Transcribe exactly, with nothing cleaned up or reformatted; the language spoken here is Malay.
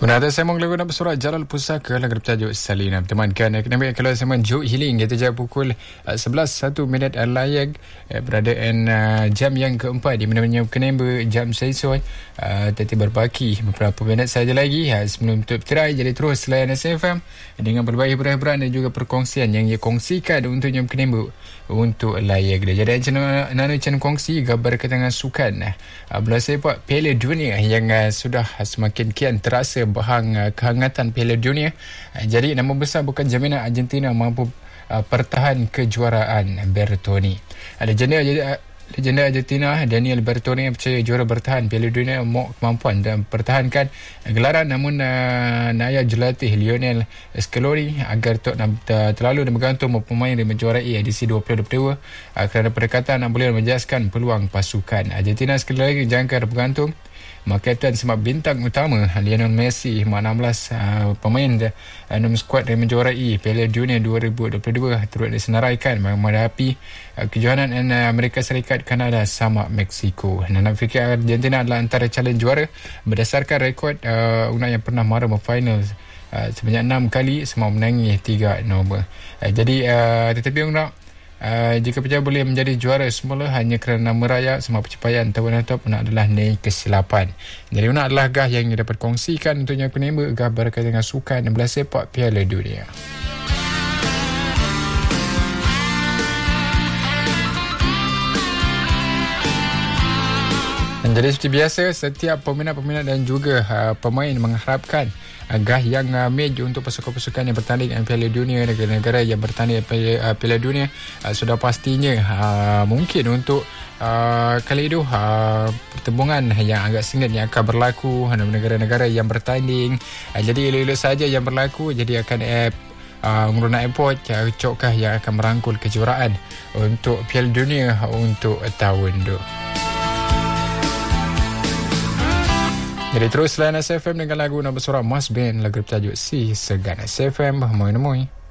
Penata sembang lagu nak bersorak Jalal Pusaka lagu bertajuk Salina. Temankan kena kalau sembang Juk Healing kita jam pukul uh, sebelas satu minit layak uh, beradaan uh, jam yang keempat di mana-mana Kenemba jam sesuai uh, tadi berbaki beberapa minit saja lagi uh, sebelum tutup tirai. Jadi terus layan S F M dengan berbagai hiburan dan juga perkongsian yang ia kongsikan untuk jam Kenemba untuk layak dia. Jadi channel nano channel kongsi gambar ketangan sukan uh, bola sepak Piala Dunia yang uh, sudah semakin kian terasa bahang uh, kehangatan Piala Dunia. Uh, jadi nama besar bukan jaminan Argentina mampu uh, pertahan kejuaraan Bertoni. Ada uh, legenda uh, legenda Argentina Daniel Bertoni percaya juara bertahan Piala Dunia mau kemampuan dan pertahankan gelaran, namun uh, Naya jelatih Lionel Scaloni agar tak uh, terlalu bergantung pemain yang menjuarai edisi dua ribu dua puluh dua uh, kerana pendekatan nak boleh menjaskan peluang pasukan Argentina. Sekali lagi jangan bergantung Makaitan sebab bintang utama Lionel Messi enam belas uh, pemain enam uh, skuad yang menjuarai Piala Dunia dua ribu dua puluh dua turut disenaraikan menghadapi uh, kejohanan uh, Amerika Serikat, Kanada sama Mexico. Dan nak fikir Argentina adalah antara calon juara berdasarkan rekod uh, Una yang pernah meraba final uh, sebanyak enam kali semua menangi tiga nombor. Uh, jadi uh, tetapi Una Uh, jika pecah boleh menjadi juara semula hanya kerana meraya semua pencapaian tahun top Una adalah naik ke selapan. Jadi Una adalah gah yang dapat kongsikan untuk yang Kenemba gah berkaitan dengan sukan dan bola sepak Piala Dunia. Dan jadi seperti biasa setiap peminat-peminat dan juga uh, pemain mengharapkan agah yang uh, maju untuk pasukan-pasukan yang bertanding dalam Piala Dunia, negara-negara yang bertanding Piala, uh, Piala Dunia uh, sudah pastinya uh, mungkin untuk uh, kali itu uh, pertembungan yang agak sengit yang akan berlaku dalam negara-negara yang bertanding. Uh, jadi elok-elok saja yang berlaku, jadi akan uh, uh, Nguruna Airport uh, cokkah yang akan merangkul kejuaraan untuk Piala Dunia untuk tahun itu. Jadi terus layan S F M dengan lagu nak bersorak Mas Ben lagu bertajuk Si Segan. S F M, moi-moi.